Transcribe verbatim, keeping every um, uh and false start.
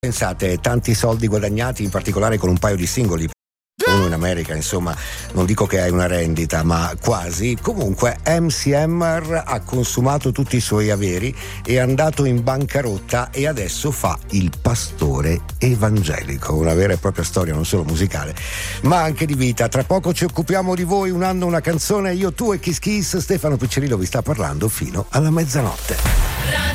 Pensate, tanti soldi guadagnati, in particolare con un paio di singoli. Uno in America, insomma, non dico che hai una rendita, ma quasi. Comunque M C Hammer ha consumato tutti i suoi averi, è andato in bancarotta e adesso fa il pastore evangelico. Una vera e propria storia, non solo musicale, ma anche di vita. Tra poco ci occupiamo di voi, un anno, una canzone, io, tu e Kiss Kiss. Stefano Piccirillo vi sta parlando fino alla mezzanotte.